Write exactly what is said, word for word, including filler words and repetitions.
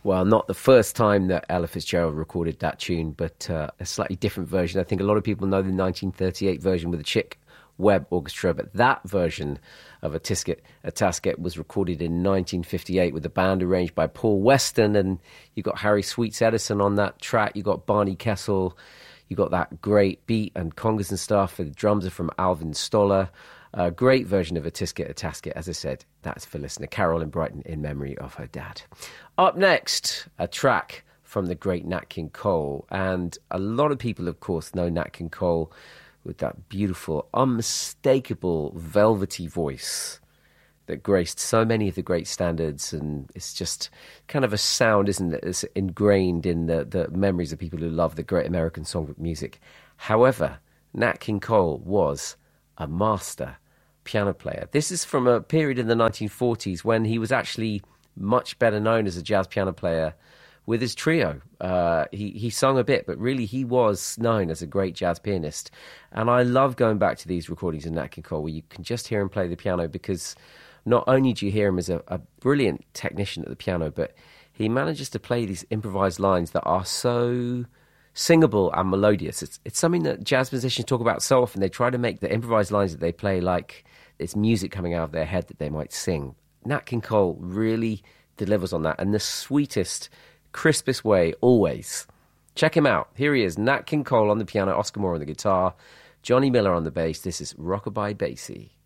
Well, not the first time that Ella Fitzgerald recorded that tune, but uh, a slightly different version. I think a lot of people know the nineteen thirty-eight version with the Chick Webb Orchestra, but that version of A Tisket, A Tasket was recorded in nineteen fifty-eight with the band arranged by Paul Weston, and you got Harry Sweets Edison on that track, you got Barney Kessel, you got that great beat and congas and stuff, the drums are from Alvin Stoller. A great version of A Tisket, A Tasket. As I said, that's for listener Carol in Brighton in memory of her dad. Up next, a track from the great Nat King Cole. And a lot of people, of course, know Nat King Cole with that beautiful, unmistakable, velvety voice that graced so many of the great standards. And it's just kind of a sound, isn't it? It's ingrained in the, the memories of people who love the great American songbook music. However, Nat King Cole was a master piano player. This is from a period in the nineteen forties when he was actually much better known as a jazz piano player with his trio. Uh, he, he sung a bit, but really he was known as a great jazz pianist. And I love going back to these recordings of Nat King Cole where you can just hear him play the piano, because not only do you hear him as a, a brilliant technician at the piano, but he manages to play these improvised lines that are so singable and melodious. It's it's something that jazz musicians talk about so often. They try to make the improvised lines that they play like it's music coming out of their head that they might sing. Nat King Cole really delivers on that in the sweetest, crispest way, always. Check him out. Here he is, Nat King Cole on the piano, Oscar Moore on the guitar, Johnny Miller on the bass. This is Rockabye Basie.